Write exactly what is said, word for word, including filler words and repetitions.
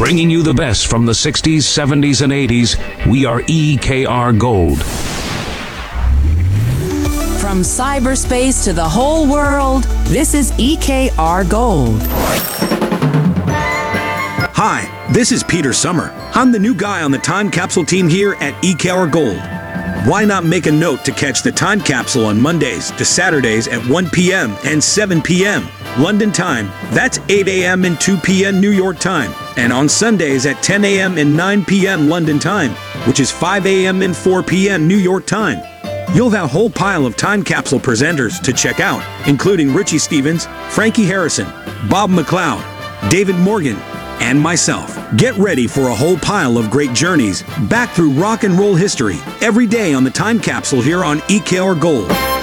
Bringing you the best from the sixties, seventies, and eighties, we are E K R Gold. From cyberspace to the whole world, this is E K R Gold. Hi, this is Peter Summer. I'm the new guy on the time capsule team here at E K R Gold. Why not make a note to catch the time capsule on Mondays to Saturdays at one p.m. and seven p.m. London time, that's eight a.m. and two p.m. New York time, and on Sundays at ten a.m. and nine p.m. London time, which is five a.m. and four p.m. New York time. You'll have a whole pile of time capsule presenters to check out, including Richie Stephens, Frankie Harrison, Bob McLeod, David Morgan, and myself. Get ready for a whole pile of great journeys back through rock and roll history every day on the time capsule here on E K R Gold.